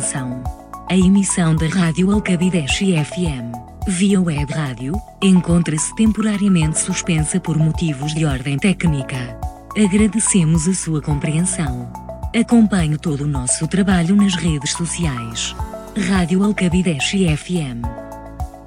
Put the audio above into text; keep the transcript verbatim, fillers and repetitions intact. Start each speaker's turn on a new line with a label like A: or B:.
A: atenção. A emissão da Rádio Alcabideche F M, via web rádio, encontra-se temporariamente suspensa por motivos de ordem técnica. Agradecemos a sua compreensão. Acompanhe todo o nosso trabalho nas redes sociais. Rádio Alcabideche F M.